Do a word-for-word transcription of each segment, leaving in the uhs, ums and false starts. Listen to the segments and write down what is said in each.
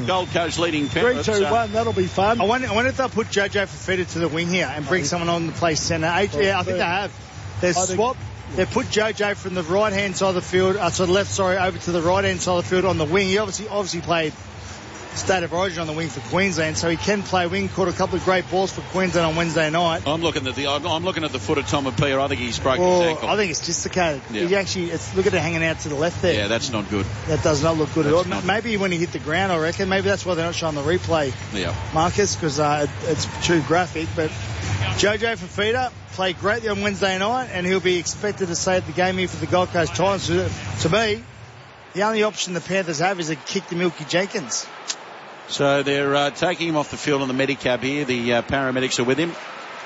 Mm. Gold Coast leading Penrith. three two one, that'll be fun. I wonder, I wonder if they'll put Jojo Fifita to the wing here and bring oh, someone on to play centre. Yeah, I think they have. They've swapped. They've put Jojo from the right-hand side of the field, uh, so the left, sorry, over to the right-hand side of the field on the wing. He obviously obviously played State of Origin on the wing for Queensland, so he can play wing. Caught a couple of great balls for Queensland on Wednesday night. I'm looking at the I'm, I'm looking at the foot of Tomapi. I think he's broken well, his ankle. I think it's dislocated. Yeah. He actually, it's, look at it hanging out to the left there. Yeah, that's not good. That does not look good that's at all. Maybe when he hit the ground, I reckon. Maybe that's why they're not showing the replay, yeah. Marcus, because uh, it, it's too graphic. But Jojo Fifita played greatly on Wednesday night, and he'll be expected to stay at the game here for the Gold Coast Titans. To, to me, the only option the Panthers have is to kick to Milky Jenkins. So they're uh, taking him off the field on the Medicab here. The uh, paramedics are with him.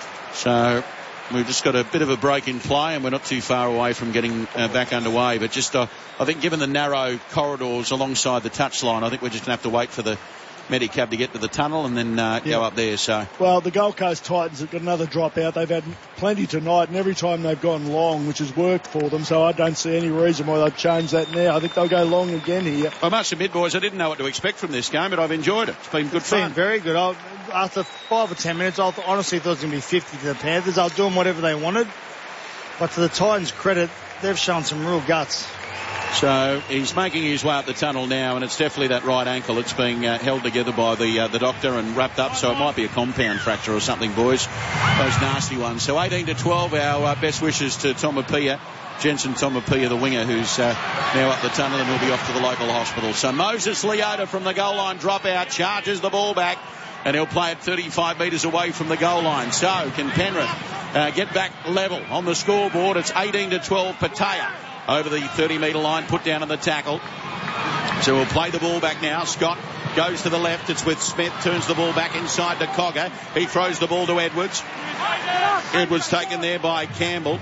So we've just got a bit of a break in play, and we're not too far away from getting uh, back underway. But just, uh, I think given the narrow corridors alongside the touchline, I think we're just going to have to wait for the Medicab to get to the tunnel and then uh, yeah. go up there. So well, the Gold Coast Titans have got another drop out. They've had plenty tonight, and every time they've gone long, which has worked for them, so I don't see any reason why they've changed that now. I think they'll go long again here. I must admit, boys, I didn't know what to expect from this game, but I've enjoyed it. It's been good it's fun. Been very good. I, after five or ten minutes, I honestly thought it was going to be fifty to the Panthers. They'll do them whatever they wanted, but to the Titans' credit, they've shown some real guts. So he's making his way up the tunnel now, and it's definitely that right ankle that's being uh, held together by the uh, the doctor and wrapped up, so it might be a compound fracture or something, boys. Those nasty ones. So eighteen to twelve, our uh, best wishes to Tomapi, Jensen Tomapi, the winger, who's uh, now up the tunnel and will be off to the local hospital. So Moses Leota from the goal line dropout charges the ball back, and he'll play it thirty-five metres away from the goal line. So can Penrith uh, get back level on the scoreboard? It's eighteen to twelve, Patea over the thirty metre line, put down on the tackle. So we'll play the ball back now. Scott goes to the left. It's with Smith. Turns the ball back inside to Cogger. He throws the ball to Edwards. Edwards taken there by Campbell.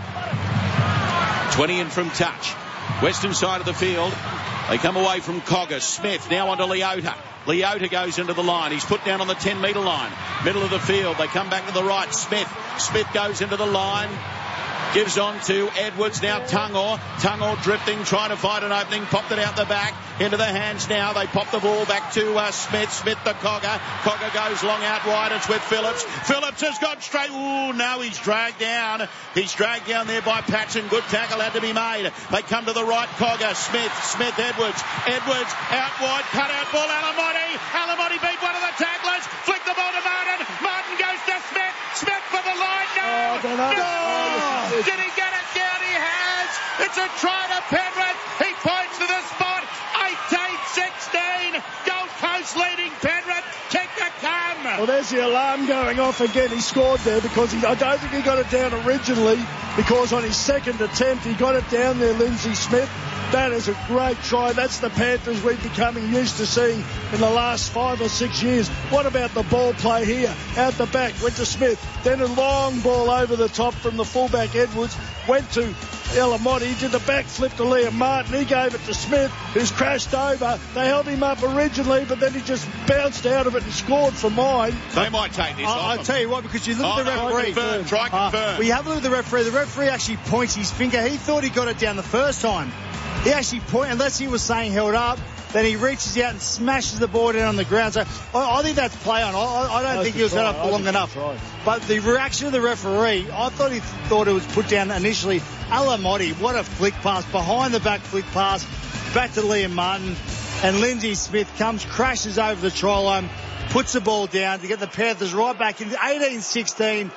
twenty in from touch. Western side of the field. They come away from Cogger. Smith now onto Leota. Leota goes into the line. He's put down on the ten metre line. Middle of the field. They come back to the right. Smith. Smith goes into the line. Gives on to Edwards, now Tungor. Tungor drifting, trying to find an opening. Popped it out the back, into the hands now. They pop the ball back to uh, Smith. Smith to Cogger. Cogger goes long out wide. It's with Phillips. Phillips has gone straight. Ooh, now he's dragged down. He's dragged down there by Patson. Good tackle had to be made. They come to the right. Cogger, Smith, Smith, Edwards. Edwards out wide, cut out ball. Alamotti. Alamotti beat one of the tacklers. Flick the ball to Martin. Martin goes to Smith. Smith for the line. No. Oh, I don't know. No. Oh, Did he get it down? He has. It's a try to Penrith. He points to the spot. eighteen sixteen. Gold Coast leading Penrith. Kick to come. Well, there's the alarm going off again. He scored there because he, I don't think he got it down originally, because on his second attempt he got it down there, Lindsay Smith. That is a great try. That's the Panthers we're becoming used to seeing in the last five or six years. What about the ball play here? Out the back, went to Smith. Then a long ball over the top from the fullback Edwards. Went to Alamotti, did the backflip to Liam Martin. He gave it to Smith, who's crashed over. They held him up originally, but then he just bounced out of it and scored for mine. They might take this I, off I'll them. tell you what, because you look oh, at the no, referee. Confirm, try confirm. Uh, we have a look at the referee. The referee actually points his finger. He thought he got it down the first time. He actually point, unless he was saying held up, then he reaches out and smashes the ball down on the ground. So I, I think that's play on. I, I don't I think he was held up for long enough. But the reaction of the referee, I thought he thought it was put down initially. Alamotti, what a flick pass, behind the back flick pass, back to Liam Martin, and Lindsay Smith comes, crashes over the try line, puts the ball down to get the Panthers right back into eighteen sixteen.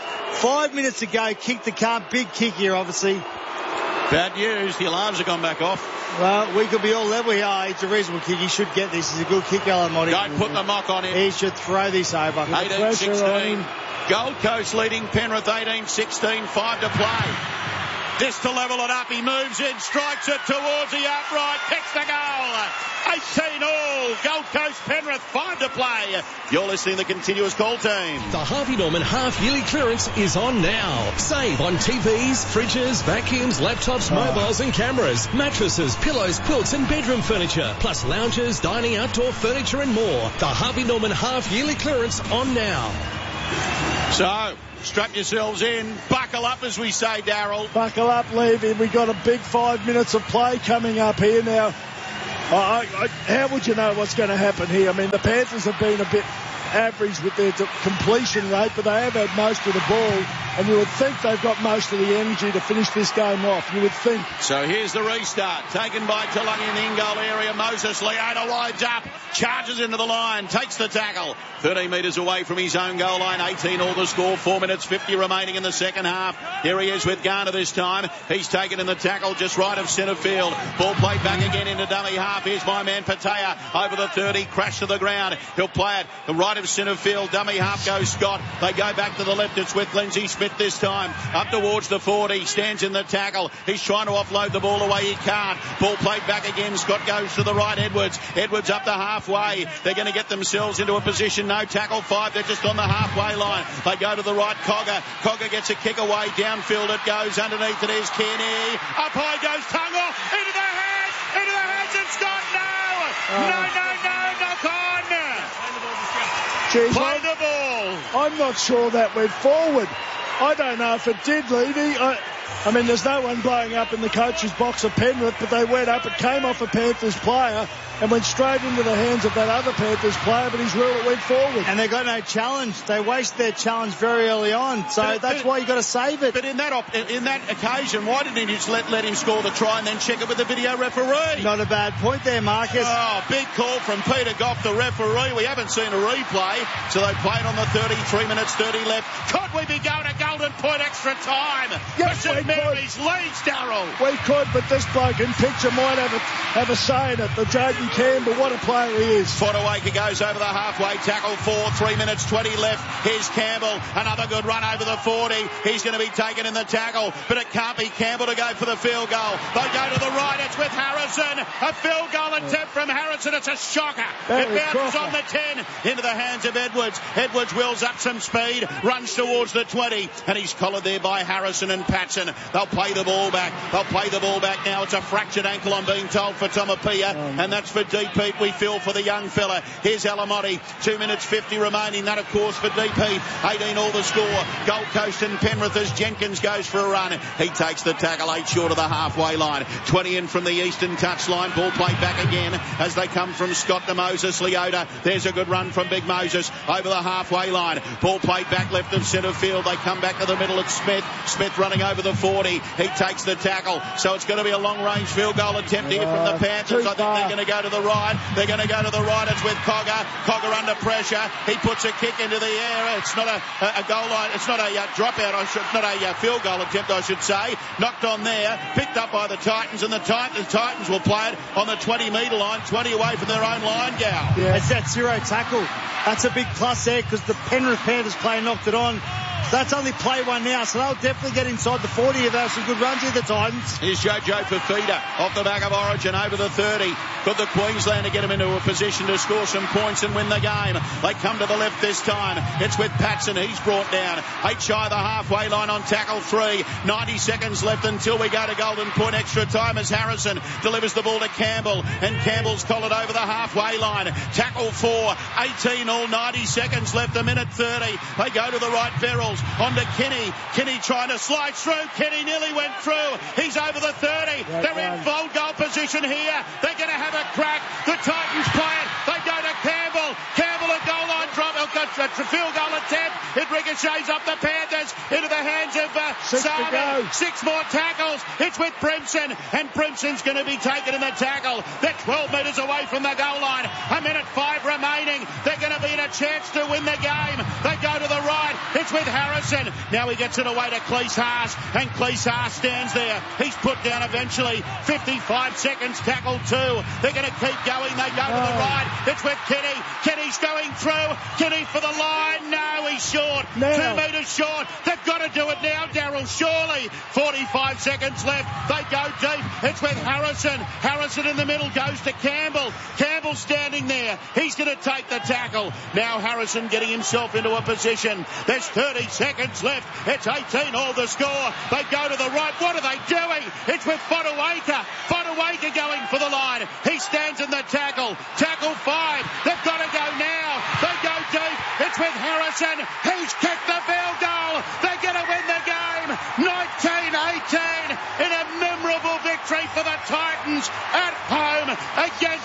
Five minutes to go, kick the car, big kick here obviously. Bad news, the alarms have gone back off. Well, we could be all level here. It's a reasonable kick. He should get this. It's a good kick, Alamotti. Don't put the mock on him. He should throw this over. eighteen sixteen. Gold Coast leading Penrith eighteen sixteen. Five to play. This to level it up. He moves in, strikes it towards the upright, kicks the goal. eighteen all. Gold Coast Penrith, five to play. You're listening to the Continuous Call Team. The Harvey Norman half-yearly clearance is on now. Save on T Vs, fridges, vacuums, laptops, mobiles and cameras, mattresses, pillows, quilts and bedroom furniture, plus lounges, dining, outdoor furniture and more. The Harvey Norman half-yearly clearance on now. So, strap yourselves in. Buckle up, as we say, Darryl. Buckle up, Levy. We've got a big five minutes of play coming up here now. I, I, how would you know what's going to happen here? I mean, the Panthers have been a bit average with their completion rate, but they have had most of the ball, and you would think they've got most of the energy to finish this game off. You would think. So here's the restart, taken by Tulungi in the in-goal area. Moses Leota winds up, charges into the line, takes the tackle. thirteen metres away from his own goal line, eighteen all the score, four minutes fifty remaining in the second half. Here he is with Garner this time. He's taken in the tackle just right of centre field. Ball played back again into dummy half. Here's my man Patea over the thirty, crash to the ground. He'll play it the right of centre field. Dummy half goes Scott. They go back to the left. It's with Lindsay Smith this time. Up towards the forty. Stands in the tackle. He's trying to offload the ball away. He can't. Ball played back again. Scott goes to the right. Edwards. Edwards up to halfway. They're going to get themselves into a position. No tackle. Five. They're just on the halfway line. They go to the right. Cogger. Cogger gets a kick away. Downfield it goes. Underneath it is Kenny. Up high goes Tungle. Into the hands. Into the hands of Scott. No. Oh. No, no, no. Knock on. Jeez, Play I'm, the ball. I'm not sure that went forward. I don't know if it did, Levy. I, I mean, there's no one blowing up in the coach's box of Penrith, but they went up. It came off a Panthers player and went straight into the hands of that other Panthers player, but he's rule it went forward. And they got no challenge. They wasted their challenge very early on, so but, that's but, why you got to save it. But in that op- in that occasion, why didn't he just let, let him score the try and then check it with the video referee? Not a bad point there, Marcus. Oh, big call from Peter Goff, the referee. We haven't seen a replay, so they played on the thirty-three minutes thirty left. Could we be going to Golden Point extra time? Yes, Saint we Mary's leads, Darryl. We could, but this bloke in picture might have a, have a say in it. The Jaden Campbell, what a player he is. Fodawaker goes over the halfway tackle, four, three minutes twenty left. Here's Campbell, another good run over the forty. He's going to be taken in the tackle, but it can't be Campbell to go for the field goal. They go to the right, it's with Harrison. A field goal attempt from Harrison. It's a shocker. Barry It bounces Crocker. on the ten into the hands of Edwards. Edwards wheels up some speed, runs towards the twenty, and he's collared there by Harrison and Patson. They'll play the ball back. They'll play the ball back now. It's a fractured ankle, I'm being told, for Tomapia, um, and that's for Deep Heat. We feel for the young fella. Here's Alamotti. Two minutes fifty remaining. That, of course, for Deep Heat. eighteen all the score. Gold Coast and Penrith as Jenkins goes for a run. He takes the tackle, eight short of the halfway line. twenty in from the eastern touchline. Ball played back again as they come from Scott to Moses Leota. There's a good run from Big Moses over the halfway line. Ball played back left of centre field. They come back to the middle. It's Smith. Smith running over the forty. He takes the tackle. So it's going to be a long-range field goal attempt here from the Panthers. I think they're going to go to the right. They're going to go to the right. It's with Cogger. Cogger under pressure. He puts a kick into the air. It's not a, a, a goal line. It's not a uh, dropout. I should, not a uh, field goal attempt, I should say. Knocked on there. Picked up by the Titans, and the Titans, the Titans will play it on the twenty metre line, twenty away from their own line, Gal. Yeah. It's that zero tackle. That's a big plus there because the Penrith Panthers player knocked it on. That's only play one now, so they'll definitely get inside the forty if they have some good runs here, the Titans. Here's Jojo Fafita off the back of Origin over the thirty. Could the Queenslander get him into a position to score some points and win the game? They come to the left this time. It's with Patson. He's brought down. Eight shy of the halfway line on tackle three. ninety seconds left until we go to Golden Point extra time as Harrison delivers the ball to Campbell. And Campbell's collared over the halfway line. Tackle four. eighteen all, ninety seconds left. A minute thirty. They go to the right. Verrills on to Kinney. Kinney trying to slide through. Kinney nearly went through. He's over the thirty. Right, They're right. in full goal position here. They're going to have a crack. The Titans play it. They go to Campbell. Campbell a goal line drop. A field goal attempt. It ricochets up the Panthers into the hands of uh, Six to Sarver. go. Six more tackles. It's with Brimson, and Brimson's going to be taken in the tackle. They're twelve metres away from the goal line. A minute five remaining. They're going to be in a chance to win the game. They go to the right. It's with Harrison. Now he gets it away to Cleese Haas, and Cleese Haas stands there. He's put down eventually. fifty-five seconds, tackle two. They're going to keep going. They go to the Oh. right. It's with Kenny. Kenny's going through. Kenny for the line. No, he's short. Now. Two metres short. They've got to do it now, Darryl. Surely. forty-five seconds left. They go deep. It's with Harrison. Harrison in the middle goes to Campbell. Campbell standing there. He's going to take the tackle. Now Harrison getting himself into a position. There's thirty seconds left. It's eighteen all the score. They go to the right. What are they doing? It's with Fodawaker. Fodawaker going for the line. He stands in the tackle. Tackle five. They've got to go now. They go deep. It's with Harrison. He's kicked the field goal. They're going to win the game. nineteen eighteen in a memorable victory for the Titans at home against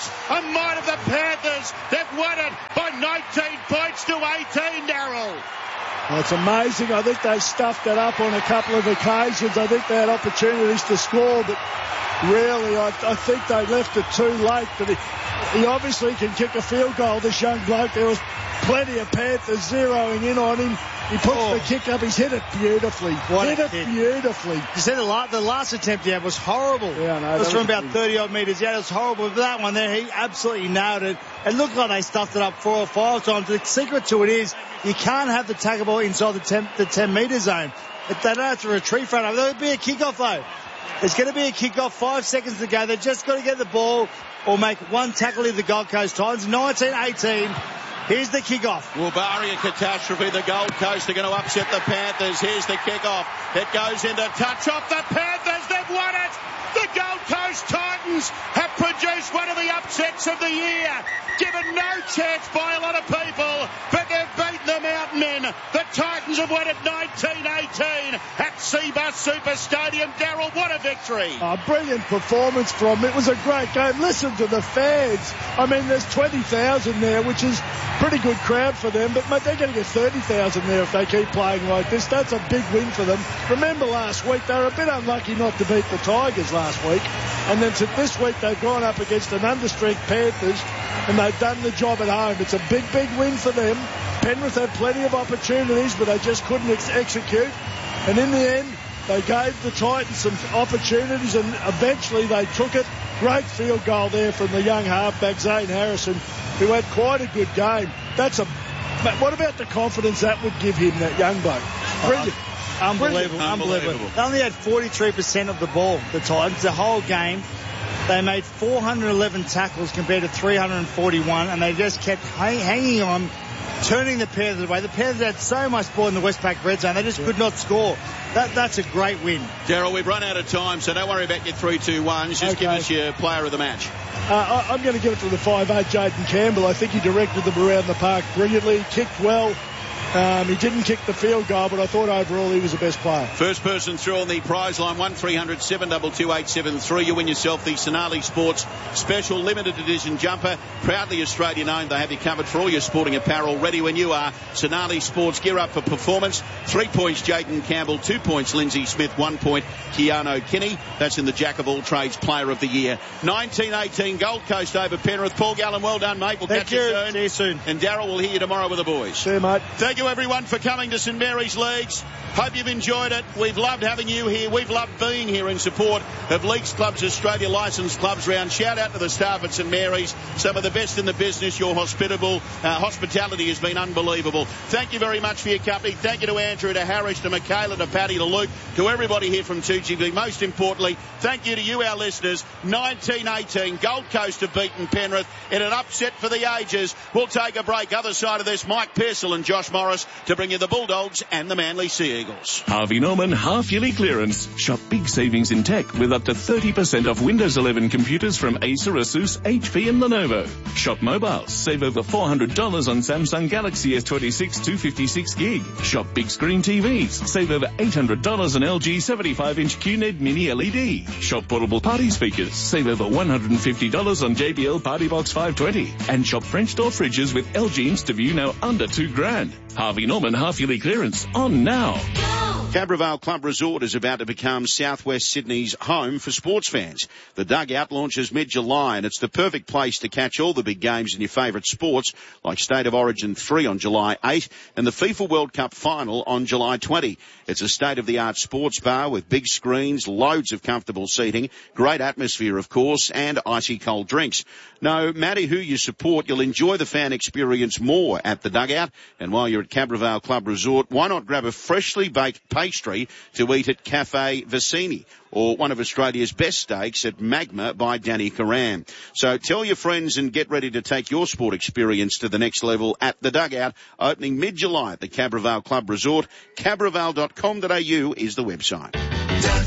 nineteen points to eighteen, Darryl. Well, it's amazing. I think they stuffed that up on a couple of occasions. I think they had opportunities to score, but really, I, I think they left it too late. But he, he obviously can kick a field goal, this young bloke. There was plenty of Panthers zeroing in on him. He puts oh. the kick up. He's hit it beautifully. What hit it kick. beautifully. You said the last, the last attempt he had was horrible. Yeah, no, it was from about thirty-odd metres. Yeah, it was horrible. But that one there, he absolutely nailed it. It looked like they stuffed it up four or five times. The secret to it is you can't have the tackle ball inside the ten, the ten metre zone. If they don't have to retreat from it. There would be a kickoff, though. There's going to be a kickoff, five seconds to go. They've just got to get the ball or make one tackle in the Gold Coast Titans. nineteen eighteen. Here's the kickoff. Well, barring a catastrophe, the Gold Coast are going to upset the Panthers. Here's the kickoff. It goes into touch off the Panthers. They've won it. The Gold Coast Titans have produced one of the upsets of the year. Given no chance by a lot of people, but they've beaten the Mountain Men. The Titans have won it nineteen eighteen at Seabus Super Stadium. Darryl, what a victory. Oh, brilliant performance from it. It was a great game. Listen to the fans. I mean, there's twenty thousand there, which is pretty good crowd for them, but mate, they're going to get thirty thousand there if they keep playing like this. That's a big win for them. Remember last week, they were a bit unlucky not to beat the Tigers last week, and then to this week they've gone up against an understrength Panthers, and they've done the job at home. It's a big, big win for them. Penrith had plenty of opportunities, but they just couldn't ex- execute, and in the end, they gave the Titans some opportunities, and eventually they took it. Great field goal there from the young halfback, Zane Harrison, who had quite a good game. That's a. But what about the confidence that would give him, that young bloke? Brilliant. Uh, unbelievable, unbelievable, unbelievable. They only had forty-three percent of the ball, the Titans, the whole game. They made four hundred eleven tackles compared to three hundred forty-one, and they just kept hang, hanging on, turning the Panthers away. The Panthers had so much ball in the Westpac red zone, they just yeah. could not score. That, that's a great win. Darryl, we've run out of time, so don't worry about your three two ones. Just okay. give us your player of the match. Uh, I, I'm going to give it to the five eight Jaden Campbell. I think he directed them around the park brilliantly, kicked well. Um, he didn't kick the field goal, but I thought overall he was the best player. First person through on the prize line, one three hundred seven two two eight seven three. You win yourself the Sonali Sports Special Limited Edition Jumper. Proudly Australian owned. They have you covered for all your sporting apparel. Ready when you are. Sonali Sports, gear up for performance. Three points Jaden Campbell, two points Lindsay Smith, one point Keanu Kinney. That's in the Jack of all trades Player of the Year. nineteen eighteen Gold Coast over Penrith. Paul Gallen, well done, mate. We'll Thank catch you. you soon. See you soon. And Darryl will hear you tomorrow with the boys. See you, mate. Thank you everyone for coming to St Mary's Leagues. Hope you've enjoyed it. We've loved having you here. We've loved being here in support of Leagues Clubs Australia, licensed clubs round. Shout out to the staff at St Mary's. Some of the best in the business. Your hospitable uh, hospitality has been unbelievable. Thank you very much for your company. Thank you to Andrew, to Harris, to Michaela, to Paddy, to Luke, to everybody here from two G B. Most importantly, thank you to you, our listeners. nineteen eighteen, Gold Coast have beaten Penrith in an upset for the ages. We'll take a break. Other side of this, Mike Pearsall and Josh Morris to bring you the Bulldogs and the Manly Sea Eagles. Harvey Norman half-yearly clearance. Shop big savings in tech with up to thirty percent off Windows eleven computers from Acer, Asus, H P and Lenovo. Shop mobiles. Save over four hundred dollars on Samsung Galaxy S twenty-six two fifty-six gig. Shop big screen T Vs. Save over eight hundred dollars on L G seventy-five inch Q N E D Mini L E D. Shop portable party speakers. Save over one hundred fifty dollars on J B L Party Box five twenty. And shop French door fridges with L G InstaView now under two grand. Harvey Norman half-yearly clearance on now. Cabravale Club Resort is about to become Southwest Sydney's home for sports fans. The Dugout launches mid-July, and it's the perfect place to catch all the big games in your favourite sports, like State of Origin three on July eighth and the FIFA World Cup final on July twentieth. It's a state-of-the-art sports bar with big screens, loads of comfortable seating, great atmosphere, of course, and icy cold drinks. No matter who you support, you'll enjoy the fan experience more at the Dugout. And while you're at Cabravale Club Resort, why not grab a freshly baked pastry to eat at Cafe Vicini, or one of Australia's best steaks at Magma by Danny Karam. So tell your friends and get ready to take your sport experience to the next level at the Dugout, opening mid-July at the Cabravale Club Resort. cabravale dot com dot a u is the website.